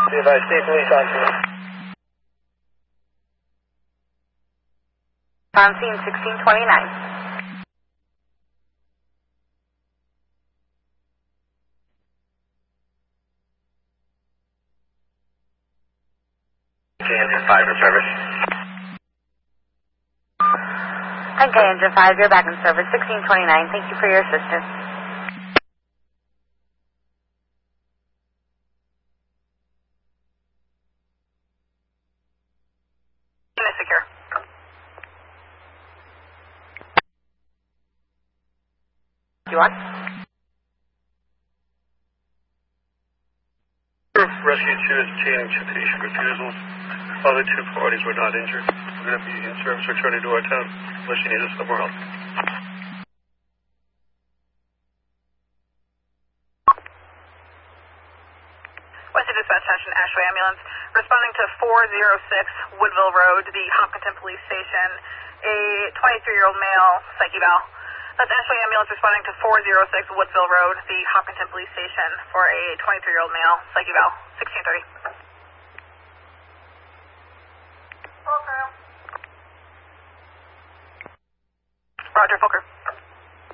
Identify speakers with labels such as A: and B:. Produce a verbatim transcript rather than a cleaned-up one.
A: Be advised, state police on scene.
B: On scene sixteen twenty-nine.
A: Engine five in service.
B: Okay, Engine five, you're back in service. sixteen twenty-nine, thank you for your assistance.
C: Secure.
B: You on?
D: Rescue two is obtaining two patient refusals. Other two parties were not injured. We're going to be in service returning to our town unless you need us somewhere else.
C: Western Dispatch Station, Ashway Ambulance, responding to four oh six Woodville Road, the Hopkinton Police Station, a twenty-three-year-old male, psych eval. That's Ashway Ambulance responding to four oh six Woodville Road, the Hopkinton Police Station, for a twenty-three-year-old male, psych eval, sixteen thirty. Roger, Fulker.